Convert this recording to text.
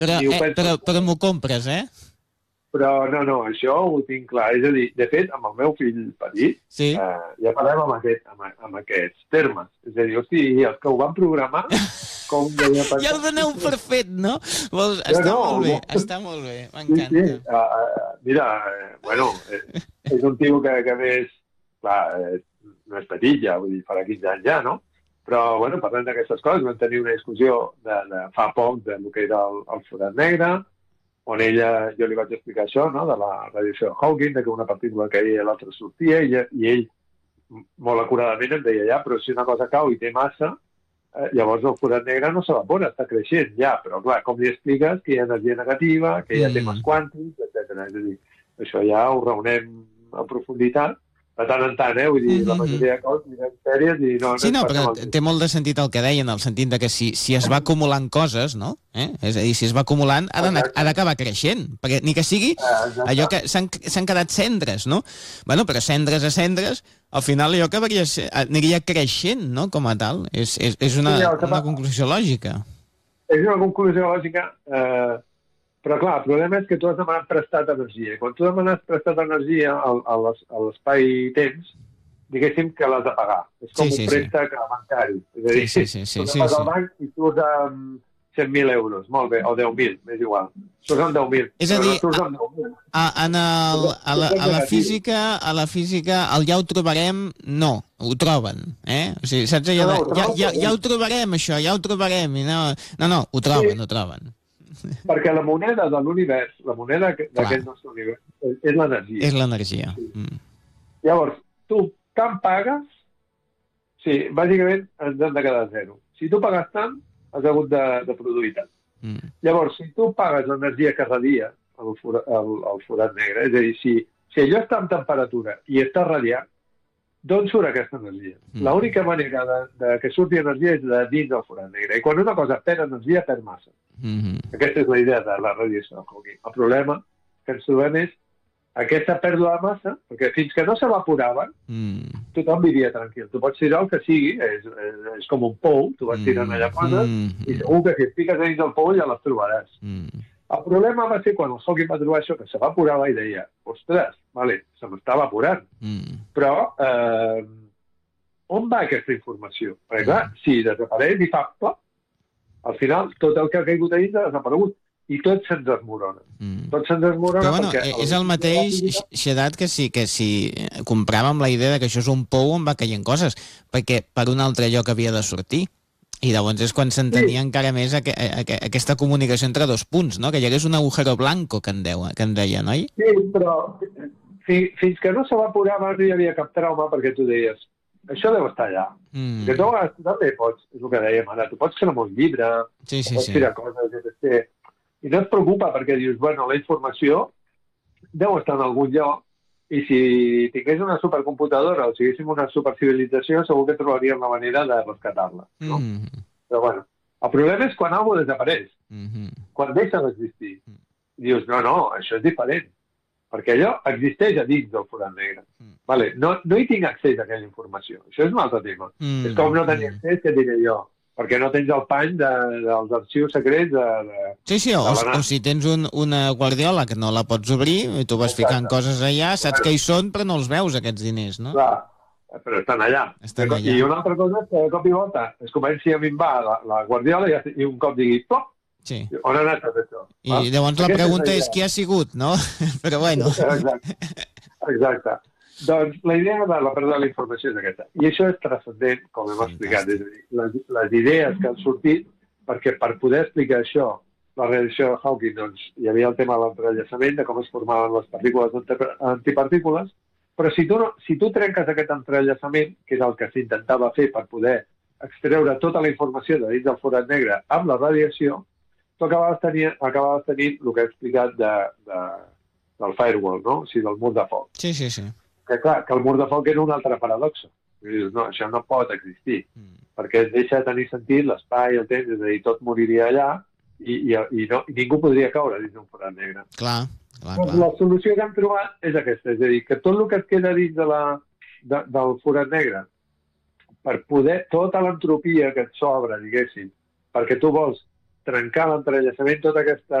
Però m'ho compres, eh? Però no, això ho tinc clar. És a dir, de fet, amb el meu fill petit, ja parlem amb aquests termes. És a dir, hosti, els que ho van programar, com deia... Ja ho doneu per fet, no? Està molt bé, m'encanta. Sí. Mira, bueno, és un tio que més... Clar, no és petit ja, vull dir, farà 15 anys ja, no? Però, bueno, parlant d'aquestes coses, vam tenir una discussió de fa poc del que era el forat negre, on jo li vaig explicar això, no?, de la radiació de Hawking, que una partícula caia i l'altra sortia, i ell molt acuradament em deia, però si una cosa cau i té massa, llavors el forat negre no s'evapora, està creixent, però clar, com li expliques que hi ha energia negativa, que hi ha temes quàntics, etc. És a dir, això ja ho raonem en profunditat, de tant en tant, vull dir, la majoria de coses mirem sèries i no... Sí, no, però té molt de sentit el que deien, el sentit de que si es va acumulant coses, no? És a dir, si es va acumulant, ha d'acabar creixent, perquè ni que sigui allò que s'han quedat cendres, no? Bueno, però cendres a cendres, al final allò aniria creixent, no?, com a tal. És una conclusió lògica. És una conclusió lògica, però clar, el problema és que tu has demanat prestat energia. Quan tu demanes prestat energia a l'espai-temps, diguéssim que l'has de pagar. És com un préstec bancari. És a dir, tu vas al banc i tu has 100.000 euros. Molt bé, o 10.000, m'és igual. Surts amb 10.000. És a dir, a la física, el ja ho trobarem, no, ho troben, O sigui, saps allò de, ja ho trobarem, això, ja ho trobarem. No, ho troben. Perquè la moneda de l'univers, la moneda d'aquest nostre univers, és l'energia. És l'energia. Llavors, tu tant pagues, bàsicament ens hem de quedar a zero. Si tu pagues tant, has hagut de produir tant. Llavors, si tu pagues l'energia que radia el forat negre, és a dir, si allò està en temperatura i està radiant, d'on surt aquesta energia? L'única manera que surti energia és de dins del forat negre. I quan una cosa perd energia, perd massa. Aquesta és la idea de la radiació de Hawking. El problema que ens trobem és aquesta pèrdua de massa, perquè fins que no s'evaporaven, tothom vivia tranquil. Tu pots tirar el que sigui, és com un pou, tu vas tirant allà coses, i segur que si et piques dins del pou ja les trobaràs. El problema va ser quan el Hawking va trobar això, que s'evaporava i deia, ostres, se m'està evaporant. Però on va aquesta informació? Perquè clar, si desapareix i fa plop, al final tot el que ha caigut a dins ha desaparegut i tot se'ns desmorona. Tot se'ns desmorona. Però bueno, és el mateix, Xedat, que si compràvem la idea que això és un pou on va caient coses, perquè per un altre lloc havia de sortir. I llavors és quan s'entenia encara més aquesta comunicació entre dos punts, no? Que hi hagués un agujero blanco, que en deia, no? Sí, però fins que no s'evaporava no hi havia cap trauma, perquè tu deies, això deu estar allà. Que tu també pots, és el que dèiem ara, tu pots cremar un llibre, pots tirar coses, i no et preocupa perquè dius, bueno, la informació deu estar en algun lloc, i si tingués una supercomputadora o siguéssim una supercivilització, segur que trobaríem la manera de rescatar-la. No? Però bueno, el problema és quan alguna cosa desapareix, quan deixa d'existir. Dius, no, això és diferent, perquè allò existeix a dins del forat negre. No hi tinc accés a aquella informació. Això és un altre tema. És com no tenir accés, que diré jo, perquè no tens el pany dels arxius secrets o si tens una guardiola que no la pots obrir i tu vas ficant coses allà, saps que hi són però no els veus, aquests diners, no? Clar, però estan allà. I una altra cosa és que de cop i volta es comenci a minvar la guardiola i un cop digui plop, on ha anat tot això? I llavors la pregunta és qui ha sigut, no? Però bueno. Exacte. Doncs la idea de la pèrdua de la informació és aquesta. I això és transcendent, com hem explicat. És a dir, les idees que han sortit, perquè per poder explicar això, la radiació de Hawking, doncs hi havia el tema de l'entrellaçament, de com es formaven les partícules antipartícules, però si tu trenques aquest entrellaçament, que és el que s'intentava fer per poder extreure tota la informació de dins del forat negre amb la radiació, tu acabaves tenint el que he explicat del firewall, no? O sigui, del mur de foc. Sí. Que clar, que el mur de foc era una altra paradoxa. Dius, no, això no pot existir, perquè es deixa de tenir sentit l'espai, el temps, és a dir, tot moriria allà i ningú podria caure dins d'un forat negre. Clar. La solució que hem trobat és aquesta, és a dir, que tot el que et queda dins del forat negre, per poder, tota l'entropia que et sobra, diguéssim, perquè tu vols trencar l'entrellaçament, tota aquesta